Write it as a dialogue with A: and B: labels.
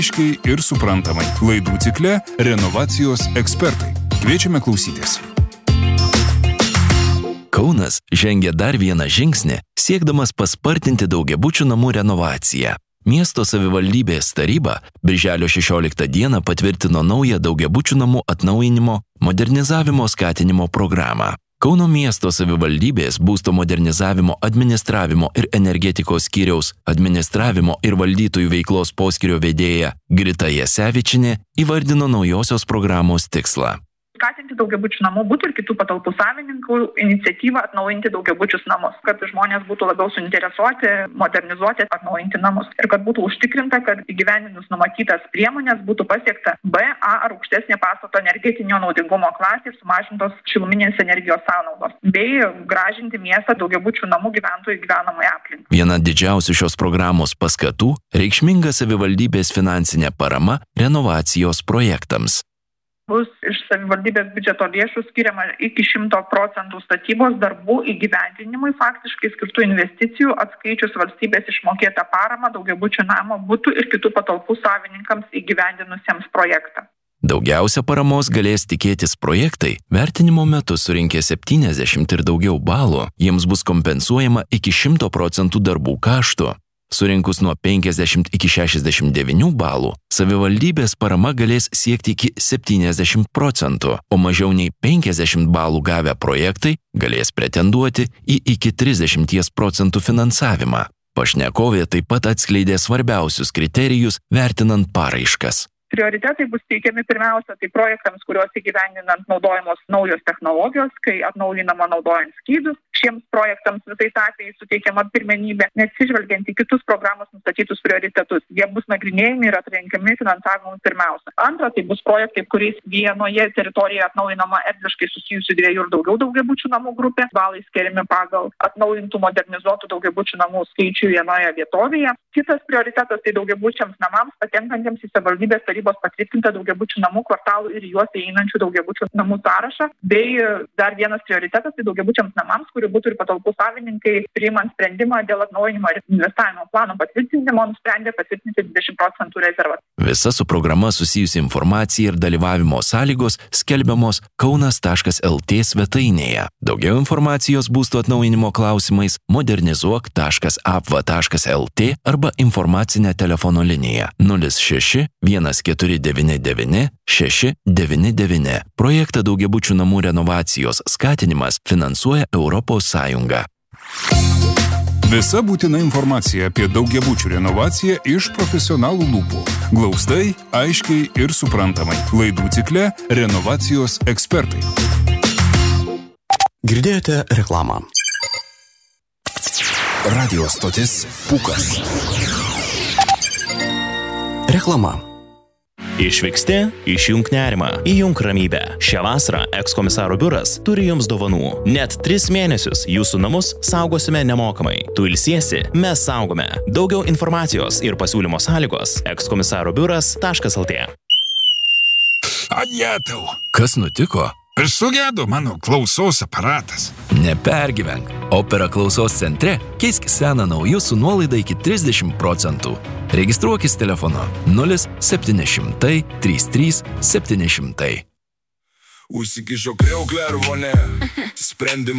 A: Aiškiai ir suprantamai. Laidų cikle Renovacijos ekspertai. Kviečiame klausytis.
B: Kaunas žengia dar vieną žingsnį, siekdamas paspartinti daugiabučių namų renovaciją. Miesto savivaldybės taryba birželio 16 dieną patvirtino naują daugiabučių namų atnaujinimo, modernizavimo skatinimo programą. Kauno miesto savivaldybės būsto modernizavimo, administravimo ir energetikos skyriaus administravimo ir valdytojų veiklos poskyrio vedėja Grita Jasevičienė įvardino naujosios programos tikslą.
C: Skatinti daugiabučių namų butų ir kitų patalpų savininkų iniciatyvą atnaujinti daugiabučius namus, kad žmonės būtų labiau suinteresuoti, modernizuoti, atnaujinti namus ir kad būtų užtikrinta, kad įgyvendinus numatytas priemonės būtų pasiekta B, A ar aukštesnė pastato energetinio naudingumo klasė ir sumažintos šiluminės energijos sąnaudos, bei gražinti miestą daugiabučių namų gyventojų gyvenamąją aplinką.
B: Viena didžiausių šios programos paskatų – reikšminga savivaldybės finansinė parama renovacijos projektams.
C: Bus iš savivaldybės biudžeto lėšų skiriama iki 100% statybos darbų įgyvendinimui faktiškai skirtų investicijų, atskaičius valstybės išmokėtą paramą daugiabučių namo butų ir kitų patalpų savininkams įgyvendinusiems projektą.
B: Daugiausia paramos galės tikėtis projektai, vertinimo metu surinkę 70 ir daugiau balų, jiems bus kompensuojama iki 100% darbų kaštų. Surinkus nuo 50 iki 69 balų, savivaldybės parama galės siekti iki 70%, o mažiau nei 50 balų gavę projektai galės pretenduoti į iki 30% finansavimą. Pašnekovė taip pat atskleidė svarbiausius kriterijus vertinant paraiškas.
C: Prioritetai bus teikiami pirmiausia, tai projektams, kuriuos įgyvendinant naudojamos naujos technologijos, kai atnaujinama naudojant skydus. Šiems projektams visais atvejais suteikiama pirmenybė, neatsižvelgiant į kitus programos nustatytus prioritetus. Jie bus nagrinėjami ir atrenkami finansavimui pirmiausia. Antra, tai bus projektai, kuriais vienoje teritorijoje atnaujinama erdviškai susijusių 2 ir daugiau daugiabučių namų grupė. Balai skiriami pagal atnaujintų modernizuotų daugiabučių namų skaičių vienoje vietovėje. Kitas prioritetas tai daugiabučiams namams patenkantiems į savivaldybės tarybos patvirtintą daugiabučių namų kvartalų ir juos įeinančių daugiabučių namų sąrašą. Bei dar vienas prioritetas tai daugiabučiams namams, kurių butų ir patalpų savininkai, priimant sprendimą dėl atnaujinimo ir investavimo plano patvirtinimo, nusprendė patvirtinti 20% rezervą.
B: Visa su programa susijusi informacija ir dalyvavimo sąlygos skelbiamos kaunas.lt svetainėje. Daugiau informacijos būsto atnaujinimo klausimais modernizuok.apva.lt arba informacinė telefono linija 06 1499 699. Projektą daugiabučių namų renovacijos skatinimas finansuoja Europos Sąjunga.
A: Visa būtina informacija apie daugiabučių renovaciją iš profesionalų lūpų. Glaustai, aiškiai ir suprantamai. Laidų cikle Renovacijos ekspertai.
D: Girdėjote reklamą.
A: Radio stotis Pūkas.
D: Reklama.
E: Išvyksti, išjunk nerimą, įjunk ramybę. Šią vasarą ekskomisaro biuras turi jums dovanų. Net 3 mėnesius jūsų namus saugosime nemokamai. Tu ilsiesi, mes saugome. Daugiau informacijos ir pasiūlymo sąlygos ekskomisarobiuras.lt.
A: Ajetau.
B: Kas nutiko?
A: Sugedo mano klausos aparatas.
B: Nepergyvenk. Opera klausos centre keisk seną nauju su nuolaida iki 30%. Registruokis telefonu 0700 33 700.
F: Užsikišo kriauklę ar vonę. Sprendimą